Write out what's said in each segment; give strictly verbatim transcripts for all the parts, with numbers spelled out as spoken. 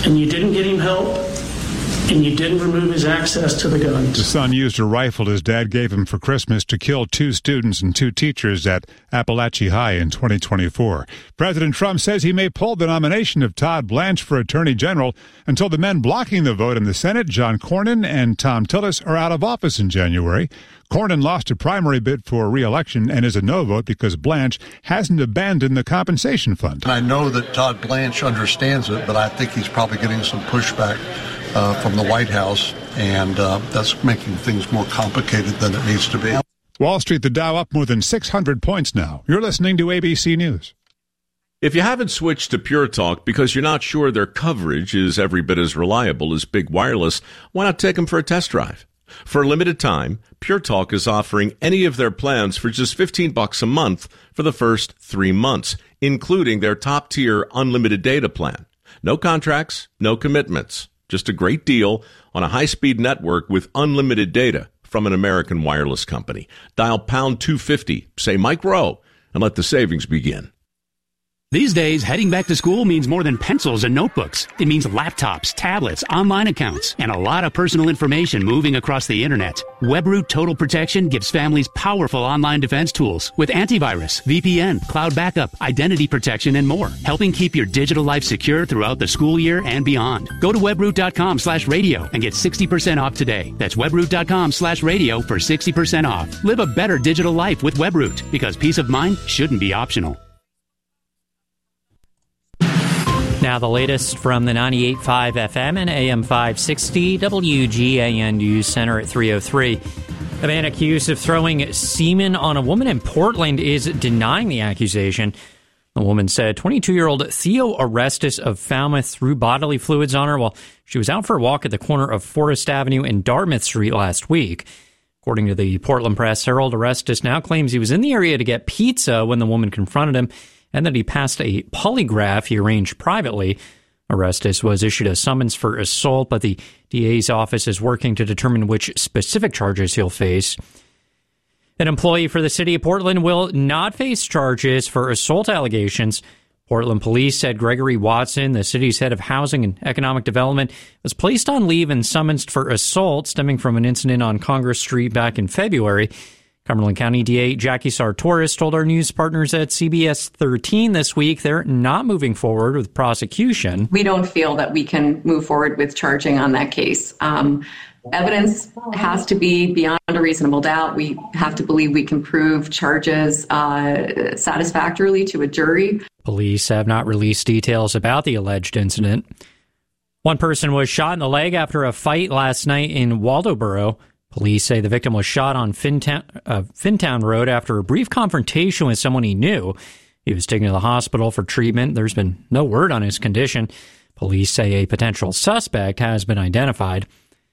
and you didn't get him help, and you didn't remove his access to the guns. The son used a rifle his dad gave him for Christmas to kill two students and two teachers at Appalachia High in twenty twenty-four. President Trump says he may pull the nomination of Todd Blanche for Attorney General until the men blocking the vote in the Senate, John Cornyn and Thom Tillis, are out of office in January. Cornyn lost a primary bid for re-election and is a no vote because Blanche hasn't abandoned the compensation fund. I know that Todd Blanche understands it, but I think he's probably getting some pushback uh, from the White House, and uh, that's making things more complicated than it needs to be. Wall Street, the Dow up more than six hundred points now. You're listening to A B C News. If you haven't switched to Pure Talk because you're not sure their coverage is every bit as reliable as Big Wireless, why not take them for a test drive? For a limited time, Pure Talk is offering any of their plans for just fifteen bucks a month for the first three months, including their top-tier unlimited data plan. No contracts, no commitments, just a great deal on a high-speed network with unlimited data from an American wireless company. Dial pound two fifty, say Mike Rowe, and let the savings begin. These days, heading back to school means more than pencils and notebooks. It means laptops, tablets, online accounts, and a lot of personal information moving across the internet. WebRoot Total Protection gives families powerful online defense tools with antivirus, V P N, cloud backup, identity protection, and more, helping keep your digital life secure throughout the school year and beyond. Go to webroot.com slash radio and get sixty percent off today. That's webroot.com slash radio for sixty percent off. Live a better digital life with WebRoot, because peace of mind shouldn't be optional. Now the latest from the ninety-eight point five F M and A M five sixty W G A N News Center at three oh three. A man accused of throwing semen on a woman in Portland is denying the accusation. The woman said twenty-two-year-old Theo Orestes of Falmouth threw bodily fluids on her while she was out for a walk at the corner of Forest Avenue and Dartmouth Street last week. According to the Portland Press Herald, Orestes now claims he was in the area to get pizza when the woman confronted him, and that he passed a polygraph he arranged privately. Orestes was issued a summons for assault, but the D A's office is working to determine which specific charges he'll face. An employee for the city of Portland will not face charges for assault allegations. Portland police said Gregory Watson, the city's head of housing and economic development, was placed on leave and summoned for assault stemming from an incident on Congress Street back in February. Cumberland County D A Jackie Sartoris told our news partners at C B S thirteen this week they're not moving forward with prosecution. We don't feel that we can move forward with charging on that case. Um, evidence has to be beyond a reasonable doubt. We have to believe we can prove charges uh, satisfactorily to a jury. Police have not released details about the alleged incident. One person was shot in the leg after a fight last night in Waldoboro. Police say the victim was shot on Fintown, uh, Fintown Road after a brief confrontation with someone he knew. He was taken to the hospital for treatment. There's been no word on his condition. Police say a potential suspect has been identified.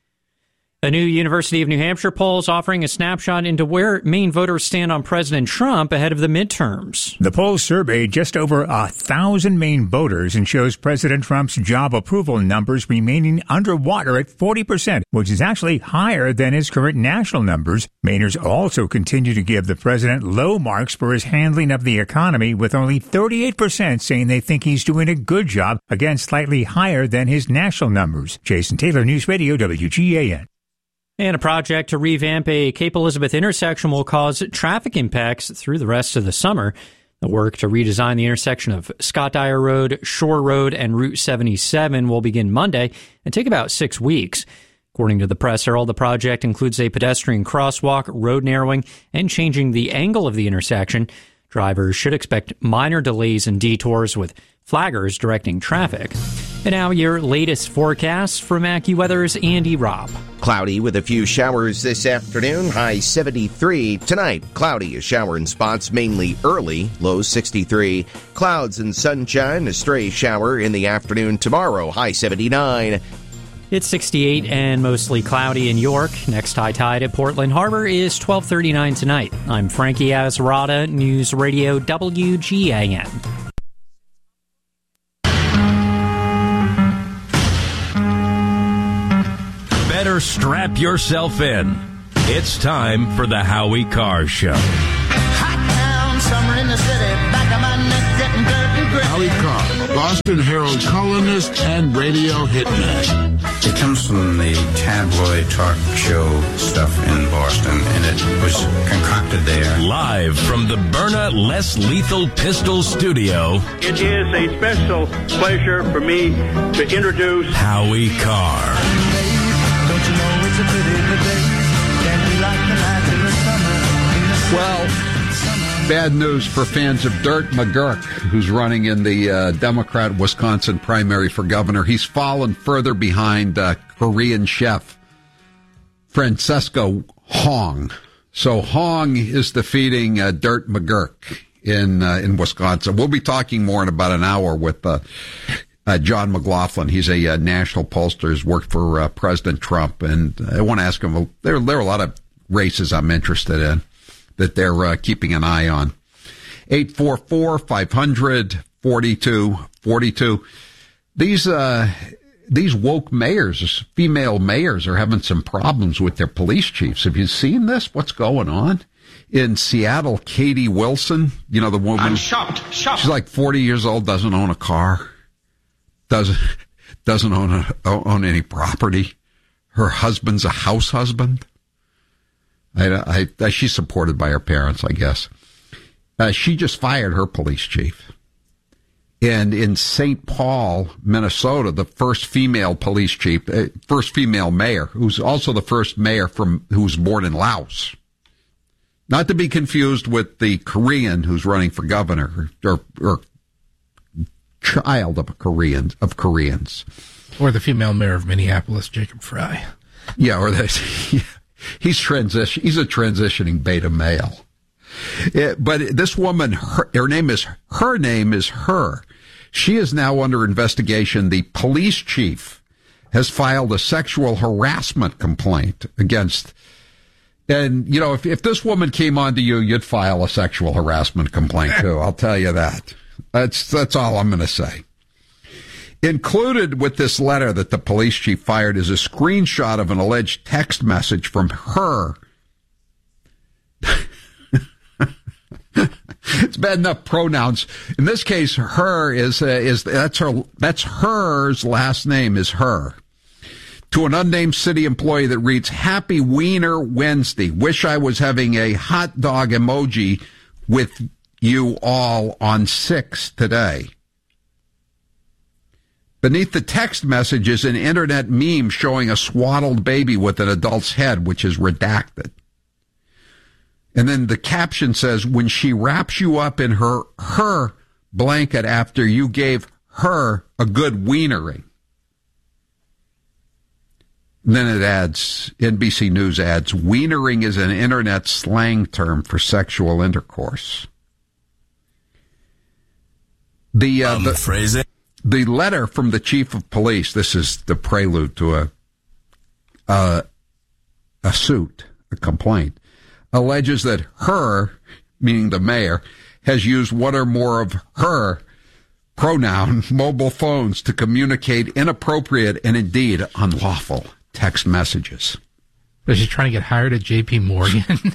A new University of New Hampshire poll is offering a snapshot into where Maine voters stand on President Trump ahead of the midterms. The poll surveyed just over a thousand Maine voters and shows President Trump's job approval numbers remaining underwater at forty percent, which is actually higher than his current national numbers. Mainers also continue to give the president low marks for his handling of the economy, with only thirty-eight percent saying they think he's doing a good job, again slightly higher than his national numbers. Jason Taylor, News Radio W G A N. And a project to revamp a Cape Elizabeth intersection will cause traffic impacts through the rest of the summer. The work to redesign the intersection of Scott Dyer Road, Shore Road, and Route seventy-seven will begin Monday and take about six weeks. According to the Press Herald, the project includes a pedestrian crosswalk, road narrowing, and changing the angle of the intersection. Drivers should expect minor delays and detours with flaggers directing traffic. And now your latest forecast from AccuWeather's Andy Robb. Cloudy with a few showers this afternoon, high seventy-three. Tonight, cloudy, a shower in spots mainly early, low sixty-three. Clouds and sunshine, a stray shower in the afternoon tomorrow, high seventy-nine. It's sixty-eight and mostly cloudy in York. Next high tide at Portland Harbor is twelve thirty-nine tonight. I'm Frankie Azarada, News Radio W G A N. Better strap yourself in. It's time for the Howie Carr Show. Hot town, summer in the city, back of my neck getting dirt and gritty. Howie Carr, Boston Herald columnist and radio hitman. It comes from the tabloid talk show stuff in Boston, and it was concocted there. Live from the Byrna Less Lethal Pistol Studio, it is a special pleasure for me to introduce Howie Carr. Don't you know it's a pity the days can't be like the nights in the summer. Well, bad news for fans of Dirt McGurk, who's running in the uh, Democrat Wisconsin primary for governor. He's fallen further behind uh, Korean chef Francesco Hong. So Hong is defeating uh, Dirt McGurk in uh, in Wisconsin. We'll be talking more in about an hour with uh, uh, John McLaughlin. He's a uh, national pollster, has worked for uh, President Trump, and I want to ask him. There, there are a lot of races I'm interested in that they're uh, keeping an eye on. eight four four, five hundred, forty-two forty-two. These uh, these woke mayors, female mayors, are having some problems with their police chiefs. Have you seen this? What's going on? In Seattle, Katie Wilson, you know, the woman. I'm shocked, shocked. She's like forty years old, doesn't own a car, doesn't doesn't own a, own any property. Her husband's a house husband. I, I, she's supported by her parents, I guess. Uh, she just fired her police chief. And in Saint Paul, Minnesota, the first female police chief, uh, first female mayor, who's also the first mayor from who was born in Laos. Not to be confused with the Korean who's running for governor, or, or child of a Korean, of Koreans. Or the female mayor of Minneapolis, Jacob Fry. Yeah, or the... Yeah. He's transition. He's a transitioning beta male. It, but this woman, her, her name is her name is her. She is now under investigation. The police chief has filed a sexual harassment complaint against. And you know, if if this woman came on to you, you'd file a sexual harassment complaint too. I'll tell you that. That's that's all I'm going to say. Included with this letter that the police chief fired is a screenshot of an alleged text message from her. It's bad enough pronouns. In this case, her is uh, is that's her that's her's last name is her. To an unnamed city employee that reads, "Happy Wiener Wednesday. Wish I was having a hot dog emoji with you all on six today." Beneath the text message is an internet meme showing a swaddled baby with an adult's head, which is redacted. And then the caption says, "When she wraps you up in her her blanket after you gave her a good wienering." And then it adds, N B C News adds, "Wienering is an internet slang term for sexual intercourse." The, uh, um, the phrasing. The letter from the chief of police, this is the prelude to a uh, a suit, a complaint, alleges that her, meaning the mayor, has used one or more of her pronoun mobile phones to communicate inappropriate and indeed unlawful text messages. Was she trying to get hired at J P Morgan?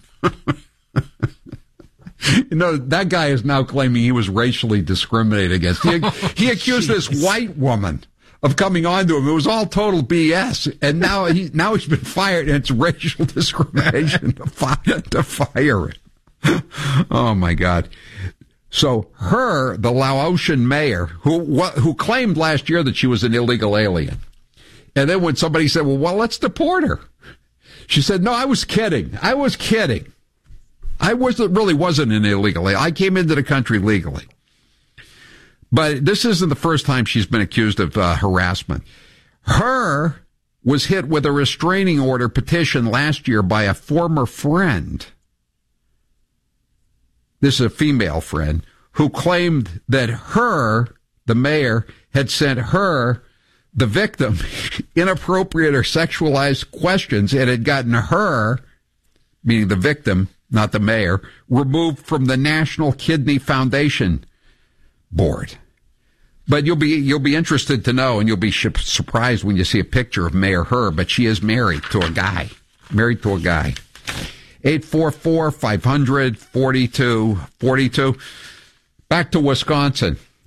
You know, that guy is now claiming he was racially discriminated against. He, he accused oh, this white woman of coming on to him. It was all total B S. And now he now he's been fired, and it's racial discrimination to, fi- to fire him. Oh, my God. So her, the Laotian mayor, who who claimed last year that she was an illegal alien. And then when somebody said, well, well, let's deport her. She said, no, I was kidding. I was kidding. I wasn't really wasn't an illegal alien. I came into the country legally. But this isn't the first time she's been accused of uh, harassment. Her was hit with a restraining order petition last year by a former friend. This is a female friend who claimed that her, the mayor, had sent her, the victim, inappropriate or sexualized questions and had gotten her, meaning the victim, not the mayor, removed from the National Kidney Foundation board. But you'll be you'll be interested to know, and you'll be surprised when you see a picture of Mayor Her, but she is married to a guy. Married to a guy. eight four four, five hundred, forty-two forty-two. Back to Wisconsin.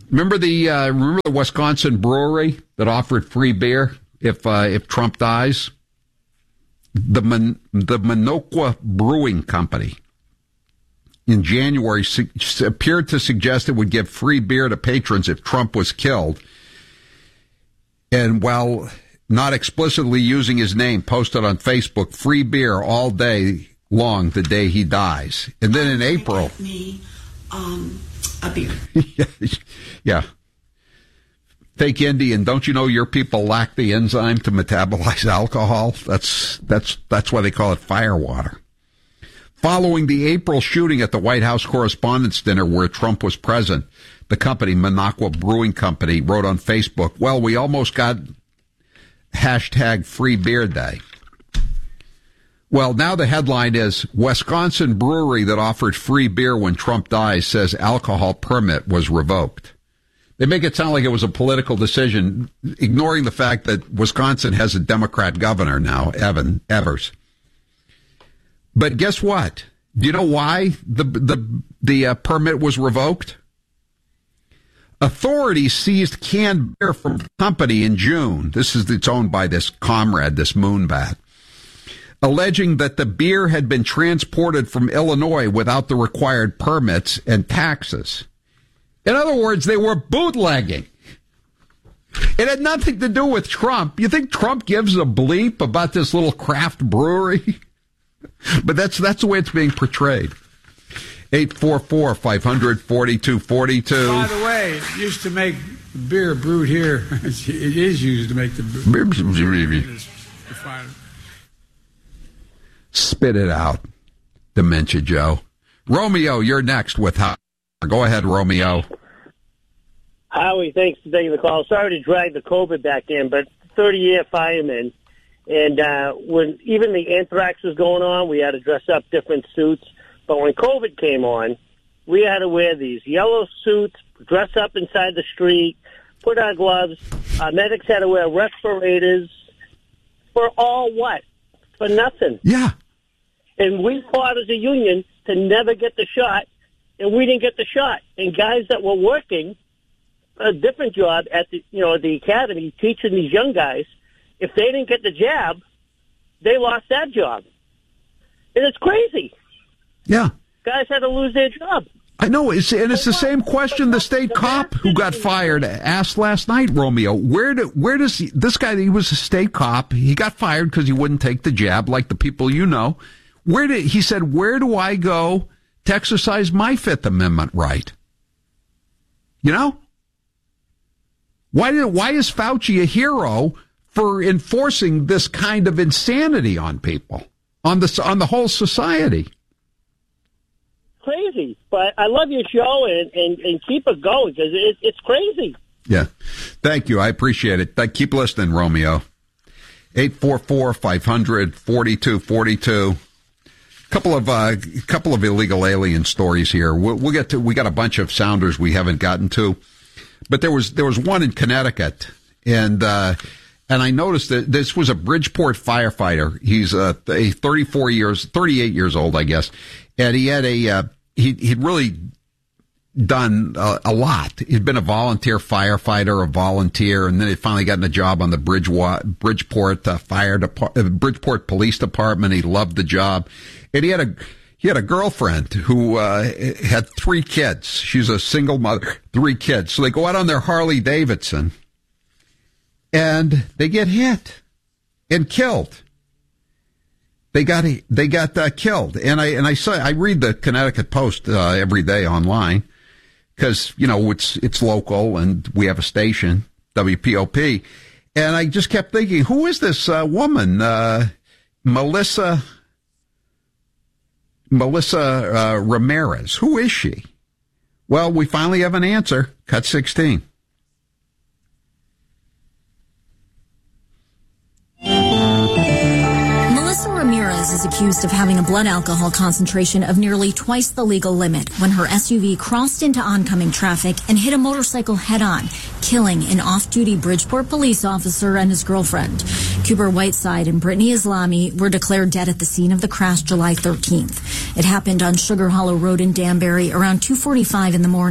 Remember the uh, remember the Wisconsin brewery that offered free beer if uh, if Trump dies? The Mon- the Minocqua Brewing Company in January su- appeared to suggest it would give free beer to patrons if Trump was killed. And while not explicitly using his name, posted on Facebook, free beer all day long the day he dies. And then in April... Me, um, a beer. yeah, yeah. Fake Indian, don't you know your people lack the enzyme to metabolize alcohol? That's that's that's why they call it firewater. Following the April shooting at the White House Correspondents' Dinner where Trump was present, the company, Minocqua Brewing Company, wrote on Facebook, well, we almost got hashtag free beer day. Well, now the headline is, Wisconsin brewery that offered free beer when Trump dies says alcohol permit was revoked. They make it sound like it was a political decision, ignoring the fact that Wisconsin has a Democrat governor now, Evan Evers. But guess what? Do you know why the the the uh, permit was revoked? Authorities seized canned beer from the company in June. This is it's owned by this comrade, this Moonbat, alleging that the beer had been transported from Illinois without the required permits and taxes. In other words, they were bootlegging. It had nothing to do with Trump. You think Trump gives a bleep about this little craft brewery? But that's that's the way it's being portrayed. eight four four, five hundred, forty-two forty-two. By the way, it used to make beer brewed here. It is used to make the beer. Spit it out, Dementia Joe. Romeo, you're next with how. Go ahead, Romeo. Howie, thanks for taking the call. Sorry to drag the COVID back in, but thirty-year fireman. And uh, when even the anthrax was going on, we had to dress up different suits. But when COVID came on, we had to wear these yellow suits, dress up inside the street, put on gloves. Our medics had to wear respirators. For all what? For nothing. Yeah. And we fought as a union to never get the shot, and we didn't get the shot. And guys that were working a different job at the, you know, at the academy teaching these young guys, if they didn't get the jab, they lost that job. And it's crazy. Yeah. Guys had to lose their job. I know, it's, and it's the same question the state cop who got fired asked last night, Romeo. Where do, where does he, this guy, he was a state cop, he got fired because he wouldn't take the jab like the people you know. Where did, he said, where do I go to exercise my Fifth Amendment right? You know? Why did, why is Fauci a hero for enforcing this kind of insanity on people, on the, on the whole society? Crazy, but I love your show and, and, and keep it going because it, it's crazy. Yeah. Thank you. I appreciate it. Keep listening, Romeo. eight four four, five hundred, forty-two forty-two. Couple of, uh, couple of illegal alien stories here. We'll, we'll get to, we got a bunch of sounders we haven't gotten to, but there was, there was one in Connecticut and, uh, and I noticed that this was a Bridgeport firefighter. He's uh, a thirty-four years, thirty-eight years old, I guess. And he had a, uh, he, he'd really done uh, a lot. He'd been a volunteer firefighter, a volunteer, and then he finally gotten a job on the Bridgewa- Bridgeport uh, Fire Depart- uh, Bridgeport Police Department. He loved the job. And he had a, he had a girlfriend who uh, had three kids. She's a single mother, three kids. So they go out on their Harley Davidson. And they get hit and killed. They got they got uh, killed, and I and I saw I read the Connecticut Post uh, every day online because you know it's it's local and we have a station W P O P, and I just kept thinking, who is this uh, woman, uh, Melissa Melissa uh, Ramirez? Who is she? Well, we finally have an answer. Cut sixteen. Melissa Ramirez is accused of having a blood alcohol concentration of nearly twice the legal limit when her S U V crossed into oncoming traffic and hit a motorcycle head-on, killing an off-duty Bridgeport police officer and his girlfriend. Cooper Whiteside and Brittany Islami were declared dead at the scene of the crash July thirteenth. It happened on Sugar Hollow Road in Danbury around two forty-five in the morning.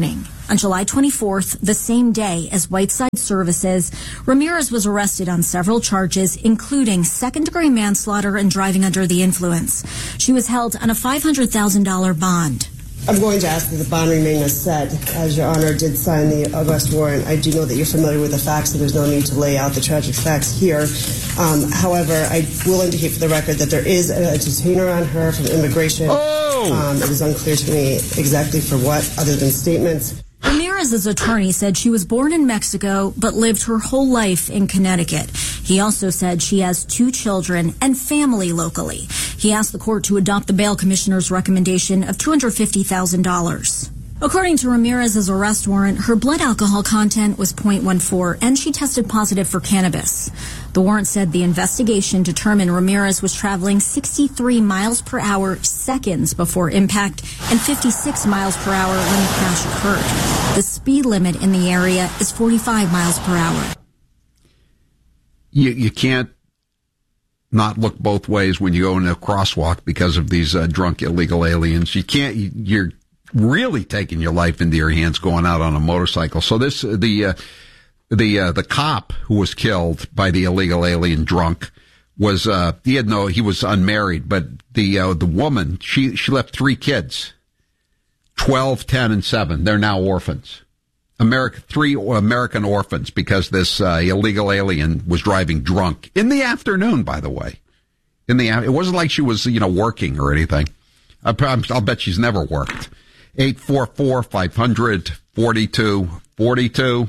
On July twenty-fourth, the same day as Whiteside Services, Ramirez was arrested on several charges, including second-degree manslaughter and driving under the influence. She was held on a five hundred thousand dollars bond. I'm going to ask that the bond remain as set. As Your Honor did sign the arrest warrant, I do know that you're familiar with the facts, so there's no need to lay out the tragic facts here. Um, however, I will indicate for the record that there is a detainer on her from immigration. Oh! Um, it is unclear to me exactly for what, other than statements. Ramirez's attorney said she was born in Mexico but lived her whole life in Connecticut. He also said she has two children and family locally. He asked the court to adopt the bail commissioner's recommendation of two hundred fifty thousand dollars. According to Ramirez's arrest warrant, her blood alcohol content was point one four and she tested positive for cannabis. The warrant said the investigation determined Ramirez was traveling sixty-three miles per hour seconds before impact and fifty-six miles per hour when the crash occurred. The speed limit in the area is forty-five miles per hour. You, you can't not look both ways when you go in a crosswalk because of these uh, drunk illegal aliens. You can't, you're really taking your life into your hands going out on a motorcycle. So this, the, uh, the, uh, the cop who was killed by the illegal alien drunk was, uh, he had no, he was unmarried, but the, uh, the woman, she, she left three kids, twelve, ten, and seven. They're now orphans. America, three American orphans because this uh, illegal alien was driving drunk in the afternoon, by the way. In the, it wasn't like she was, you know, working or anything. I, I'll bet she's never worked. eight four four, five hundred, forty-two forty-two.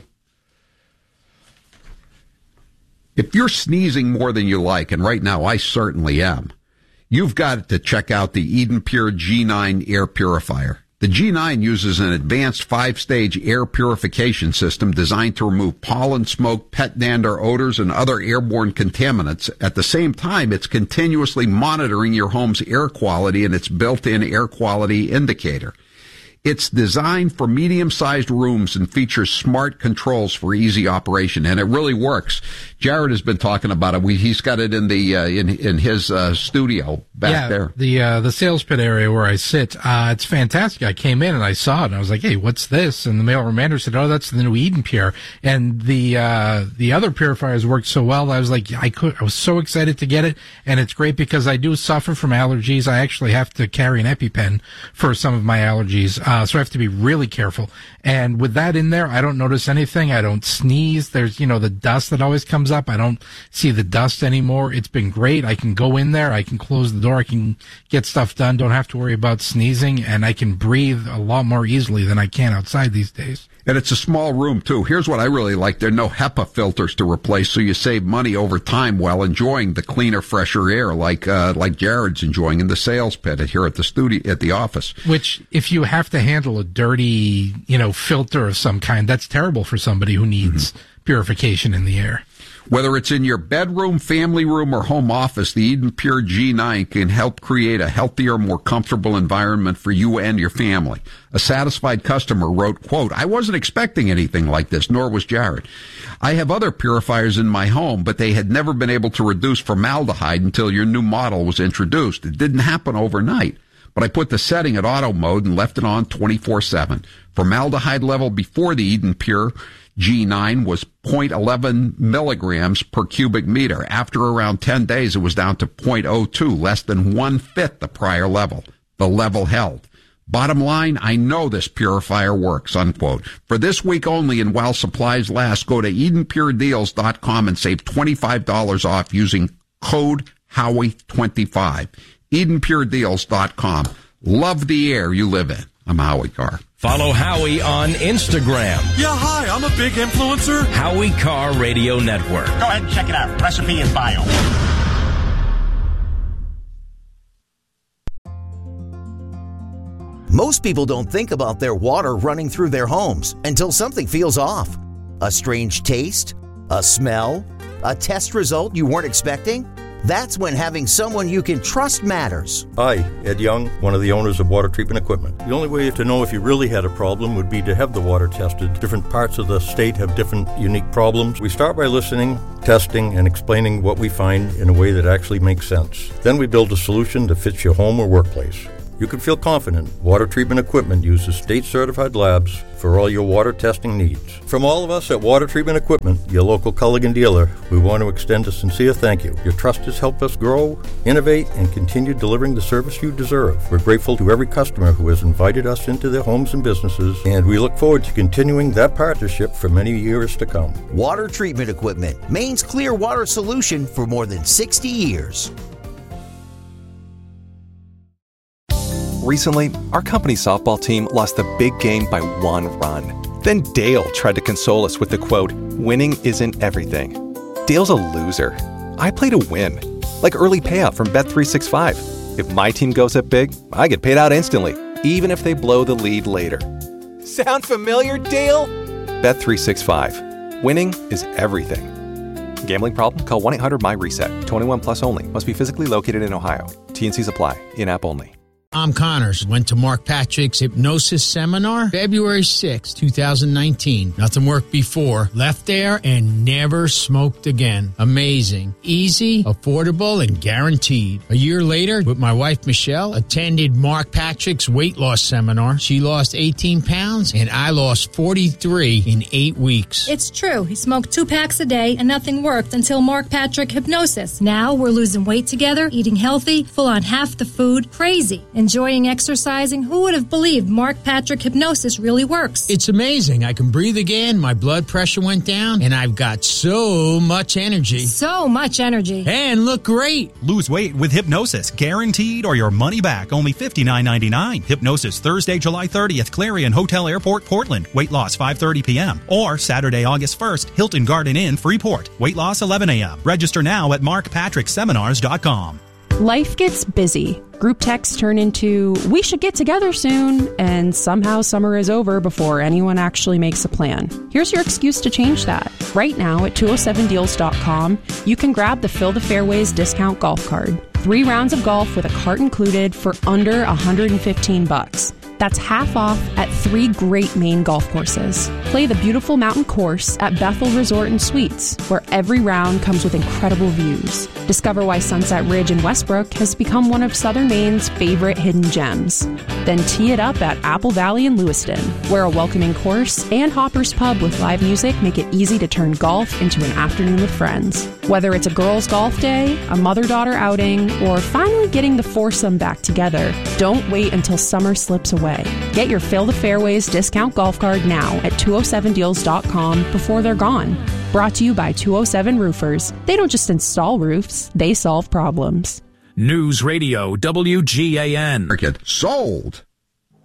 If you're sneezing more than you like, and right now I certainly am, you've got to check out the Eden Pure G nine air purifier. The G nine uses an advanced five-stage air purification system designed to remove pollen, smoke, pet dander, odors, and other airborne contaminants. At the same time, it's continuously monitoring your home's air quality and its built-in air quality indicator. It's designed for medium-sized rooms and features smart controls for easy operation, and it really works. Jared has been talking about it. We, he's got it in the uh, in in his uh, studio back yeah, there. The uh, the sales pit area where I sit. Uh, it's fantastic. I came in and I saw it, and I was like, "Hey, what's this?" And the mailroom manager said, "Oh, that's the new Eden Pure." And the uh, the other purifiers worked so well. I was like, I could. I was so excited to get it, and it's great because I do suffer from allergies. I actually have to carry an EpiPen for some of my allergies, uh, so I have to be really careful. And with that in there, I don't notice anything. I don't sneeze. There's, you know, the dust that always comes up. I don't see the dust anymore. It's been great. I can go in there. I can close the door. I can get stuff done. Don't have to worry about sneezing. And I can breathe a lot more easily than I can outside these days. And it's a small room, too. Here's what I really like. There are no HEPA filters to replace, so you save money over time while enjoying the cleaner, fresher air like uh, like Jared's enjoying in the sales pit here at the studio, at the office. Which, if you have to handle a dirty, you know, filter of some kind, that's terrible for somebody who needs mm-hmm. purification in the air. Whether it's in your bedroom, family room, or home office, the Eden Pure G nine can help create a healthier, more comfortable environment for you and your family. A satisfied customer wrote, quote, "I wasn't expecting anything like this, nor was Jared. I have other purifiers in my home, but they had never been able to reduce formaldehyde until your new model was introduced. It didn't happen overnight. But I put the setting at auto mode and left it on twenty-four seven. Formaldehyde level before the Eden Pure G nine was zero point one one milligrams per cubic meter. After around ten days, it was down to zero point zero two, less than one-fifth the prior level. The level held. Bottom line, I know this purifier works," unquote. For this week only and while supplies last, go to Eden Pure Deals dot com and save twenty-five dollars off using code Howie twenty-five. Eden Pure Deals dot com. Love the air you live in. I'm Howie Carr. Follow Howie on Instagram. Yeah, hi, I'm a big influencer. Howie Carr Radio Network. Go ahead and check it out. Recipe in bio. Most people don't think about their water running through their homes until something feels off. A strange taste? A smell? A test result you weren't expecting? That's when having someone you can trust matters. Hi, Ed Young, one of the owners of Water Treatment Equipment. The only way to know if you really had a problem would be to have the water tested. Different parts of the state have different unique problems. We start by listening, testing, and explaining what we find in a way that actually makes sense. Then we build a solution that fits your home or workplace. You can feel confident Water Treatment Equipment uses state-certified labs for all your water testing needs. From all of us at Water Treatment Equipment, your local Culligan dealer, we want to extend a sincere thank you. Your trust has helped us grow, innovate, and continue delivering the service you deserve. We're grateful to every customer who has invited us into their homes and businesses, and we look forward to continuing that partnership for many years to come. Water Treatment Equipment, Maine's clear water solution for more than sixty years. Recently, our company's softball team lost the big game by one run. Then Dale tried to console us with the quote, "Winning isn't everything." Dale's a loser. I play to win. Like early payout from Bet three sixty-five. If my team goes up big, I get paid out instantly, even if they blow the lead later. Sound familiar, Dale? Bet three sixty-five. Winning is everything. Gambling problem? Call one eight hundred M Y RESET. twenty-one plus only. Must be physically located in Ohio. T and Cs apply. In-app only. Tom Connors went to Mark Patrick's hypnosis seminar February sixth, twenty nineteen. Nothing worked before. Left there and never smoked again. Amazing. Easy, affordable, and guaranteed. A year later, with my wife Michelle, attended Mark Patrick's weight loss seminar. She lost eighteen pounds and I lost forty-three in eight weeks. It's true. He smoked two packs a day and nothing worked until Mark Patrick Hypnosis. Now we're losing weight together, eating healthy, full on half the food. Crazy. Enjoying exercising. Who would have believed Mark Patrick Hypnosis really works? It's amazing. I can breathe again. My blood pressure went down and I've got so much energy. So much energy. And look great. Lose weight with Hypnosis. Guaranteed or your money back. Only fifty-nine ninety-nine. Hypnosis Thursday, July thirtieth, Clarion Hotel Airport, Portland. Weight loss five thirty p.m. Or Saturday, August first, Hilton Garden Inn, Freeport. Weight loss eleven a.m. Register now at mark patrick seminars dot com. Life gets busy. Group texts turn into, we should get together soon, and somehow summer is over before anyone actually makes a plan. Here's your excuse to change that. Right now at two oh seven deals dot com, you can grab the Fill the Fairways discount golf card. Three rounds of golf with a cart included for under one hundred fifteen bucks. That's half off at three great Maine golf courses. Play the beautiful mountain course at Bethel Resort and Suites, where every round comes with incredible views. Discover why Sunset Ridge in Westbrook has become one of Southern Maine's favorite hidden gems. Then tee it up at Apple Valley in Lewiston, where a welcoming course and Hopper's Pub with live music make it easy to turn golf into an afternoon with friends. Whether it's a girls' golf day, a mother-daughter outing, or finally getting the foursome back together, don't wait until summer slips away. Get your Fill the Fairways discount golf card now at two oh seven deals dot com before they're gone. Brought to you by two oh seven Roofers. They don't just install roofs, they solve problems. News Radio W G A N. Sold.